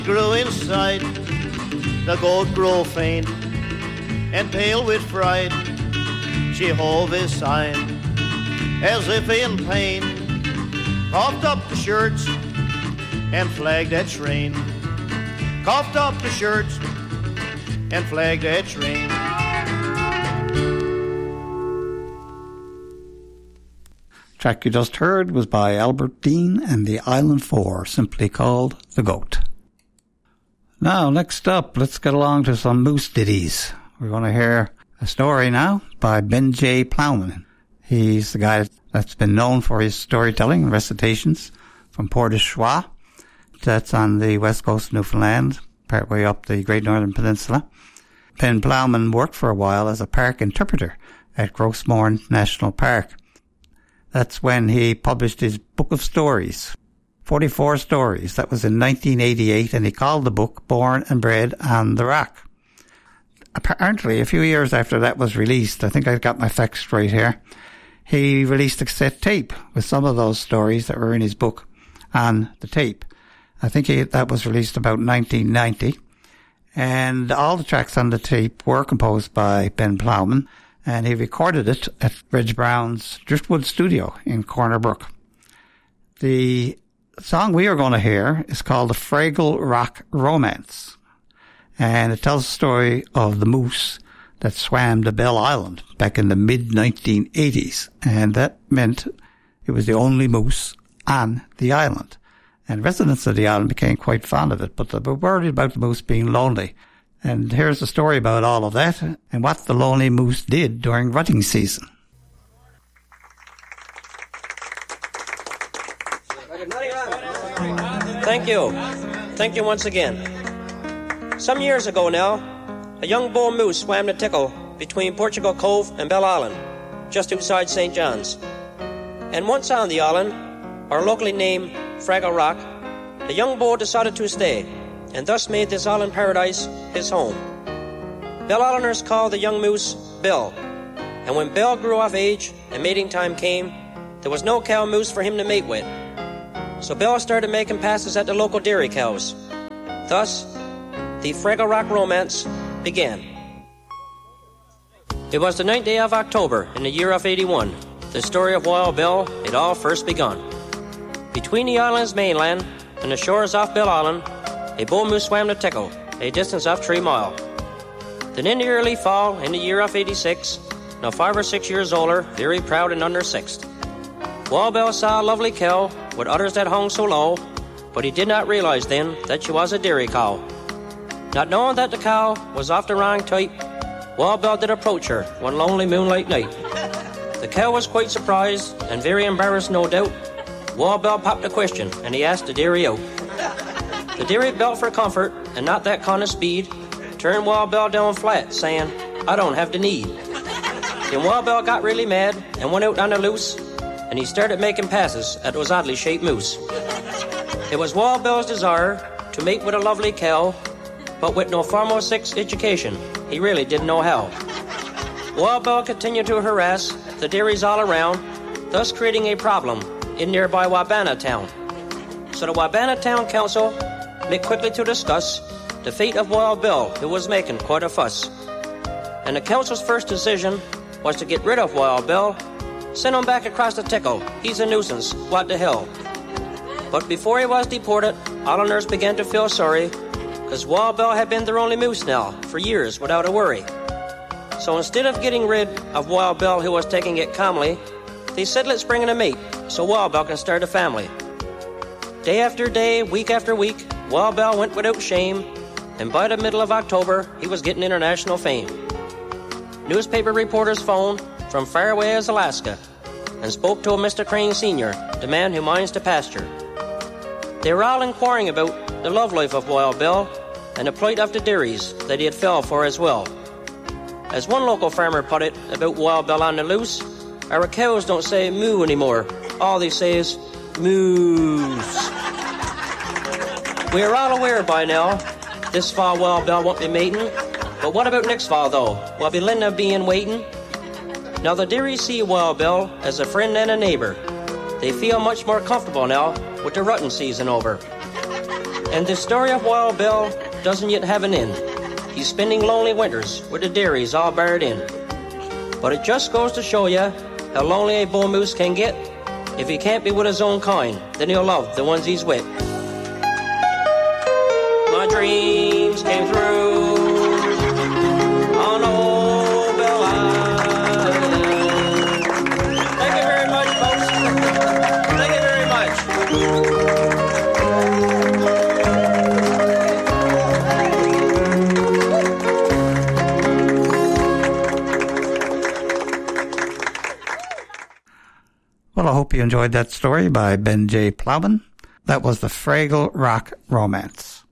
Grew inside, the goat grew faint, and pale with fright, she hove his sign, as if in pain, coughed up the shirts, and flagged that train, coughed up the shirts, and flagged that train. Track you just heard was by Albert Dean and the Island Four, simply called The Goat. Now, next up, let's get along to some moose ditties. We're going to hear a story now by Ben J. Plowman. He's the guy that's been known for his storytelling and recitations from Port au Choix. That's on the west coast of Newfoundland, partway up the Great Northern Peninsula. Ben Plowman worked for a while as a park interpreter at Grossmorn National Park. That's when he published his book of stories, 44 stories. That was in 1988, and he called the book Born and Bred on the Rock. Apparently, a few years after that was released, I think I've got my facts right here, he released a cassette tape with some of those stories that were in his book on the tape. I think that was released about 1990. And all the tracks on the tape were composed by Ben Plowman, and he recorded it at Reg Brown's Driftwood Studio in Corner Brook. The song we are going to hear is called The Fraggle Rock Romance, and it tells the story of the moose that swam to Bell Island back in the mid-1980s, and that meant it was the only moose on the island. And residents of the island became quite fond of it, but they were worried about the moose being lonely. And here's the story about all of that and what the lonely moose did during rutting season. Thank you. Thank you once again. Some years ago now, a young bull moose swam the Tickle between Portugal Cove and Bell Island, just outside St. John's. And once on the island, or locally named Fraggle Rock, the young bull decided to stay, and thus made this island paradise his home. Bell Islanders called the young moose Bill, and when Bill grew of age and mating time came, there was no cow moose for him to mate with. So Bill started making passes at the local dairy cows. Thus, the Fraggle Rock romance began. It was the 9th day of October in the year of 81. The story of Wild Bill had all first begun. Between the island's mainland and the shores off Bell Island, a bull moose swam the Tickle, a distance of 3 miles. Then in the early fall, in the year of 86, now 5 or 6 years older, very proud and under 6th, Wild Bill saw a lovely cow with udders that hung so low, but he did not realize then that she was a dairy cow. Not knowing that the cow was of the wrong type, Wild Bill did approach her one lonely moonlight night. The cow was quite surprised and very embarrassed, no doubt. Wild Bill popped a question, and he asked the dairy out. The dairy belt for comfort, and not that kind of speed, turned Wild Bill down flat, saying, "I don't have the need." Then Wild Bill got really mad and went out on the loose, and he started making passes at those oddly shaped moose. It was Wild Bill's desire to mate with a lovely cow, but with no formal 6 education, he really didn't know how. Wild Bill continued to harass the dairies all around, thus creating a problem in nearby Wabana Town. So the Wabana Town Council met quickly to discuss the fate of Wild Bill, who was making quite a fuss. And the council's first decision was to get rid of Wild Bill, send him back across the Tickle. He's a nuisance, what the hell. But before he was deported, islanders began to feel sorry, because Wild Bill had been their only moose now for years without a worry. So instead of getting rid of Wild Bill, who was taking it calmly, they said, let's bring in a mate so Wild Bill can start a family. Day after day, week after week, Wild Bill went without shame, and by the middle of October, he was getting international fame. Newspaper reporters phoned from far away as Alaska and spoke to a Mr. Crane Sr., the man who minds the pasture. They were all inquiring about the love life of Wild Bill and the plight of the dairies that he had fell for as well. As one local farmer put it about Wild Bill on the loose, our cows don't say moo anymore. All they say is moose. We are all aware by now this fall Wild Bill won't be mating, but what about next fall though? Will Belinda be in waiting? Now the dairies see Wild Bill as a friend and a neighbor. They feel much more comfortable now with the rutting season over. And the story of Wild Bill doesn't yet have an end. He's spending lonely winters with the dairies all buried in. But it just goes to show you how lonely a bull moose can get. If he can't be with his own kind, then he'll love the ones he's with. My dreams came through on Old Bill Island. Thank you very much, folks. Thank you very much. Well, I hope you enjoyed that story by Ben J. Plowman. That was the Fraggle Rock Romance.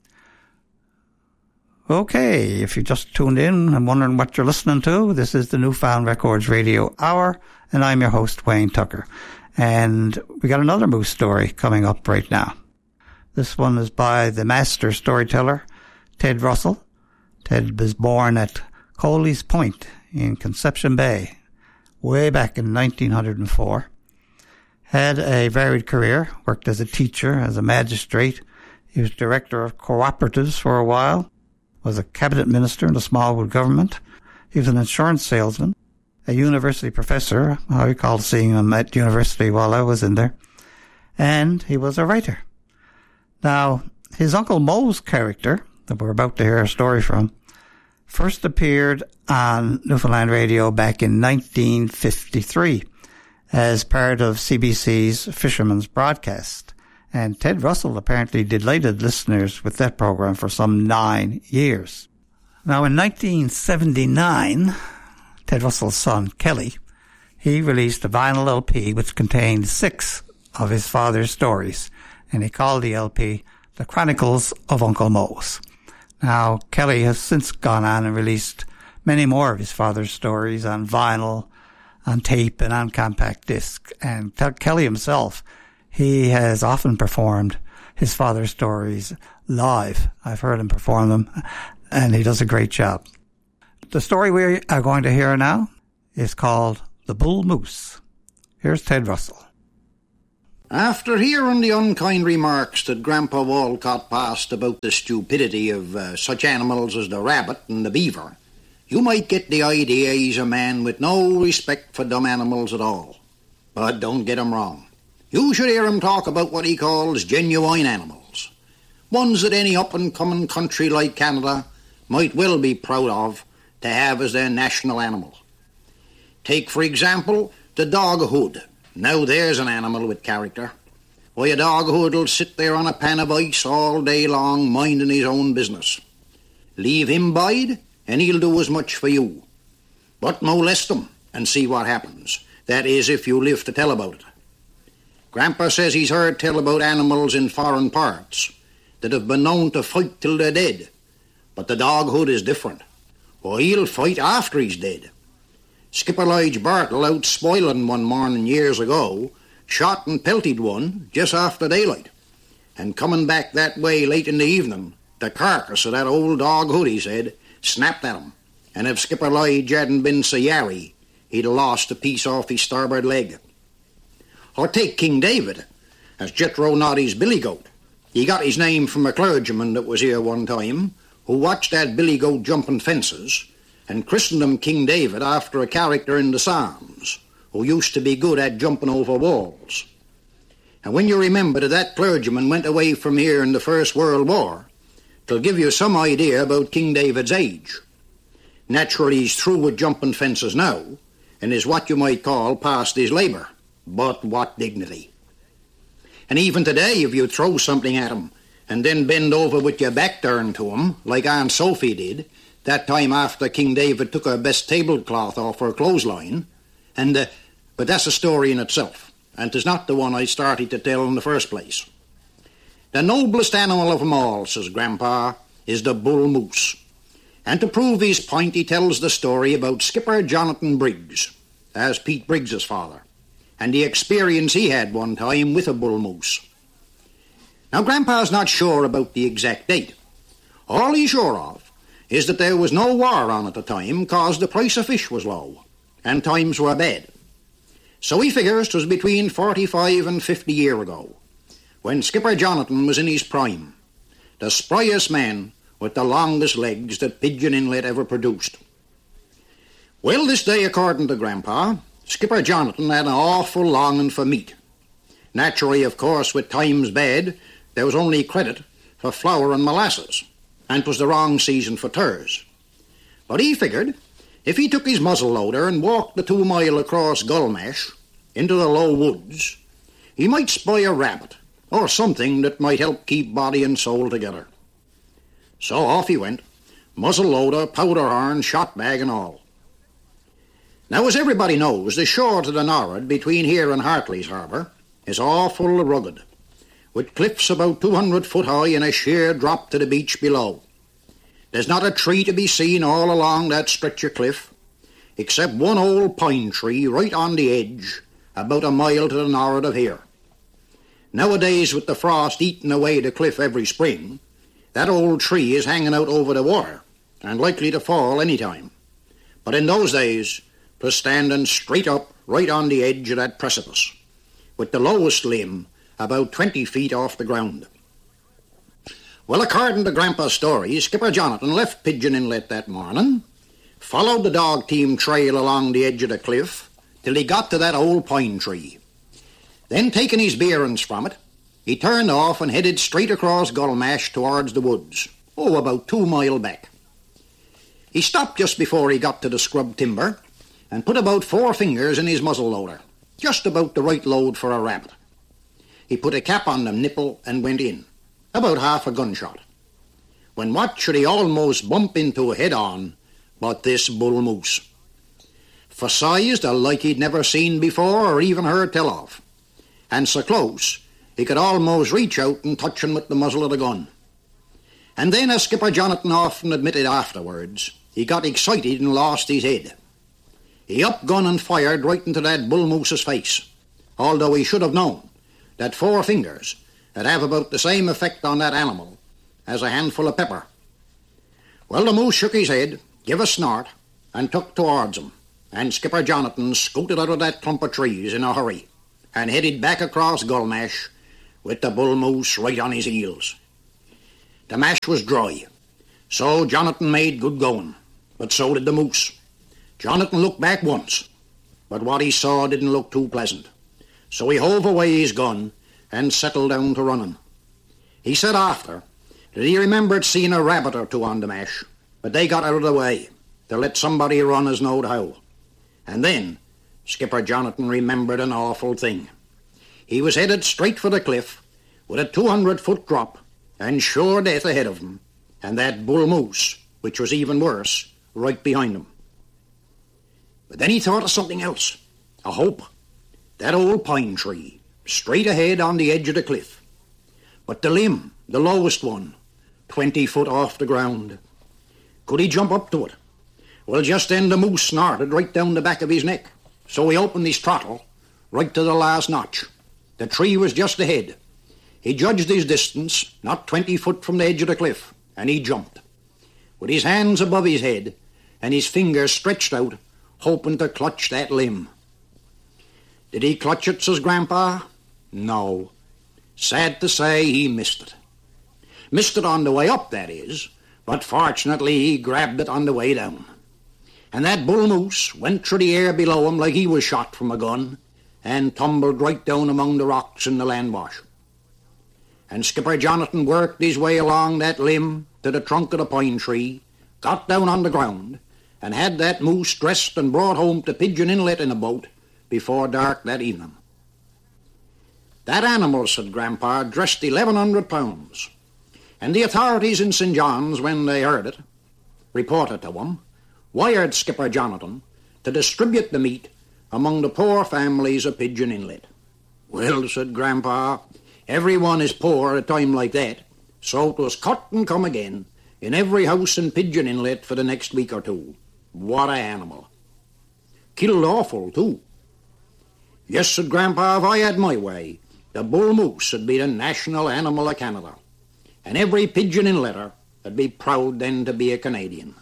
Okay, if you just tuned in and wondering what you're listening to, this is the Newfound Records Radio Hour, and I'm your host, Wayne Tucker. And we got another moose story coming up right now. This one is by the master storyteller, Ted Russell. Ted was born at Coley's Point in Conception Bay, way back in 1904. Had a varied career, worked as a teacher, as a magistrate. He was director of cooperatives for a while, was a cabinet minister in the Smallwood government. He was an insurance salesman, a university professor. I recall seeing him at university while I was in there. And he was a writer. Now, his Uncle Moe's character, that we're about to hear a story from, first appeared on Newfoundland Radio back in 1953 as part of CBC's Fisherman's Broadcast. And Ted Russell apparently delighted listeners with that program for some 9 years. Now, in 1979, Ted Russell's son, Kelly, he released a vinyl LP which contained 6 of his father's stories, and he called the LP The Chronicles of Uncle Moe's. Now, Kelly has since gone on and released many more of his father's stories on vinyl, on tape, and on compact disc. And Kelly himself, he has often performed his father's stories live. I've heard him perform them, and he does a great job. The story we are going to hear now is called The Bull Moose. Here's Ted Russell. After hearing the unkind remarks that Grandpa Walcott passed about the stupidity of such animals as the rabbit and the beaver, you might get the idea he's a man with no respect for dumb animals at all. But don't get him wrong. You should hear him talk about what he calls genuine animals, ones that any up-and-coming country like Canada might well be proud of to have as their national animal. Take, for example, the dog hood. Now there's an animal with character. Why, a dog hood'll sit there on a pan of ice all day long minding his own business. Leave him bide, and he'll do as much for you. But molest him and see what happens. That is, if you live to tell about it. Grandpa says he's heard tell about animals in foreign parts that have been known to fight till they're dead. But the dog hood is different. Well, he'll fight after he's dead. Skipper Lige Bartle, out spoiling one morning years ago, shot and pelted one just after daylight. And coming back that way late in the evening, the carcass of that old dog hood, he said, snapped at him. And if Skipper Lige hadn't been so yary, he'd have lost a piece off his starboard leg. Or take King David, as Jethro Noddy's billy goat. He got his name from a clergyman that was here one time, who watched that billy goat jumping fences, and christened him King David after a character in the Psalms, who used to be good at jumping over walls. And when you remember that clergyman went away from here in the First World War, it'll give you some idea about King David's age. Naturally, he's through with jumping fences now, and is what you might call past his labour. But what dignity. And even today, if you throw something at him, and then bend over with your back turned to him, like Aunt Sophie did, that time after King David took her best tablecloth off her clothesline, but that's a story in itself, and 'tis not the one I started to tell in the first place. The noblest animal of them all, says Grandpa, is the bull moose. And to prove his point, he tells the story about Skipper Jonathan Briggs, as Pete Briggs's father, and the experience he had one time with a bull moose. Now, Grandpa's not sure about the exact date. All he's sure of is that there was no war on at the time, 'cause the price of fish was low, and times were bad. So he figures 'twas between 45 and 50 years ago, when Skipper Jonathan was in his prime, the spryest man with the longest legs that Pigeon Inlet ever produced. Well, this day, according to Grandpa, Skipper Jonathan had an awful longing for meat. Naturally, of course, with times bad, there was only credit for flour and molasses, and 'twas the wrong season for turs. But he figured if he took his muzzle loader and walked the 2 mile across Gullmash into the low woods, he might spy a rabbit or something that might help keep body and soul together. So off he went, muzzle loader, powder horn, shot bag and all. Now, as everybody knows, the shore to the nor'ard between here and Hartley's harbour is awful rugged, with cliffs about 200 foot high and a sheer drop to the beach below. There's not a tree to be seen all along that stretch of cliff, except one old pine tree right on the edge, about a mile to the nor'ard of here. Nowadays, with the frost eating away the cliff every spring, that old tree is hanging out over the water and likely to fall any time. But in those days, 'twas standing straight up right on the edge of that precipice, with the lowest limb about 20 feet off the ground. Well, according to Grandpa's story, Skipper Jonathan left Pigeon Inlet that morning, followed the dog team trail along the edge of the cliff till he got to that old pine tree. Then, taking his bearings from it, he turned off and headed straight across Gullmash towards the woods, about 2 mile back. He stopped just before he got to the scrub timber and put about 4 fingers in his muzzle loader, just about the right load for a rabbit. He put a cap on the nipple and went in, about half a gunshot, when what should he almost bump into head-on but this bull moose. For size, the like he'd never seen before or even heard tell of, and so close he could almost reach out and touch him with the muzzle of the gun. And then, as Skipper Jonathan often admitted afterwards, he got excited and lost his head. He up-gunned and fired right into that bull moose's face, although he should have known that 4 fingers would have about the same effect on that animal as a handful of pepper. Well, the moose shook his head, gave a snort, and took towards him, and Skipper Jonathan scooted out of that clump of trees in a hurry and headed back across Gullmash with the bull moose right on his heels. The mash was dry, so Jonathan made good going, but so did the moose. Jonathan looked back once, but what he saw didn't look too pleasant, so he hove away his gun and settled down to running. He said after that he remembered seeing a rabbit or 2 on the mash, but they got out of the way to let somebody run as knowed how. And then Skipper Jonathan remembered an awful thing. He was headed straight for the cliff with a 200-foot drop and sure death ahead of him, and that bull moose, which was even worse, right behind him. But then he thought of something else, a hope. That old pine tree, straight ahead on the edge of the cliff. But the limb, the lowest one, 20 foot off the ground. Could he jump up to it? Well, just then the moose snorted right down the back of his neck, so he opened his throttle right to the last notch. The tree was just ahead. He judged his distance, not 20 foot from the edge of the cliff, and he jumped, with his hands above his head and his fingers stretched out, hoping to clutch that limb. Did he clutch it, says Grandpa? No. Sad to say, he missed it. Missed it on the way up, that is, but fortunately he grabbed it on the way down. And that bull moose went through the air below him like he was shot from a gun and tumbled right down among the rocks in the land wash. And Skipper Jonathan worked his way along that limb to the trunk of the pine tree, got down on the ground, and had that moose dressed and brought home to Pigeon Inlet in a boat before dark that evening. That animal, said Grandpa, dressed 1,100 pounds, and the authorities in St. John's, when they heard it, reported to him, wired Skipper Jonathan to distribute the meat among the poor families of Pigeon Inlet. Well, said Grandpa, everyone is poor at a time like that, so it was cut and come again in every house in Pigeon Inlet for the next week or 2. What a animal. Killed awful, too. Yes, said Grandpa, if I had my way, the bull moose would be the national animal of Canada, and every Pigeon Inletter would be proud then to be a Canadian.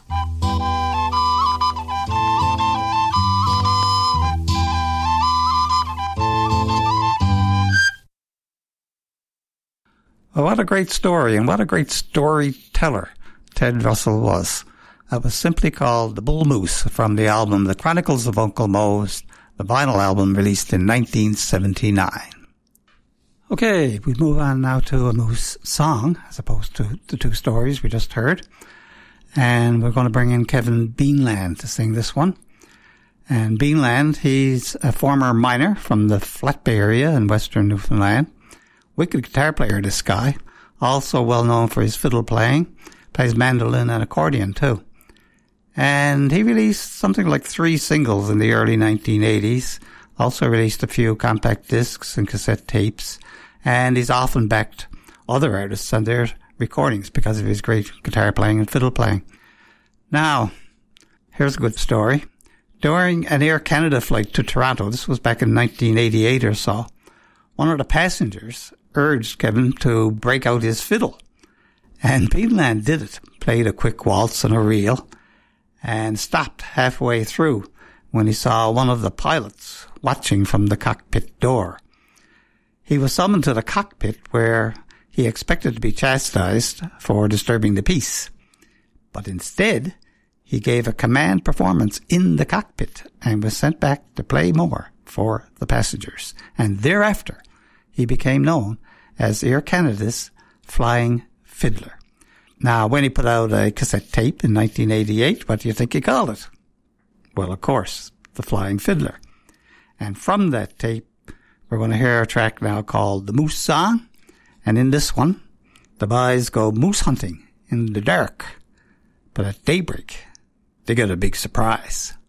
Well, what a great story, and what a great storyteller Ted Russell was. That was simply called The Bull Moose from the album The Chronicles of Uncle Mose, the vinyl album released in 1979. Okay, we move on now to a moose song, as opposed to the two stories we just heard. And we're going to bring in Kevin Beanland to sing this one. And Beanland, he's a former miner from the Flat Bay area in western Newfoundland. Wicked guitar player, this guy. Also well known for his fiddle playing. Plays mandolin and accordion too. And he released something like 3 singles in the early 1980s. Also released a few compact discs and cassette tapes. And he's often backed other artists on their recordings because of his great guitar playing and fiddle playing. Now, here's a good story. During an Air Canada flight to Toronto, this was back in 1988 or so, one of the passengers urged Kevin to break out his fiddle. And Beanland did it, played a quick waltz and a reel, and stopped halfway through when he saw one of the pilots watching from the cockpit door. He was summoned to the cockpit where he expected to be chastised for disturbing the peace. But instead, he gave a command performance in the cockpit and was sent back to play more for the passengers. And thereafter, he became known as Air Canada's Flying Fiddler. Now, when he put out a cassette tape in 1988, what do you think he called it? Well, of course, The Flying Fiddler. And from that tape, we're going to hear a track now called The Moose Song. And in this one, the boys go moose hunting in the dark. But at daybreak, they get a big surprise.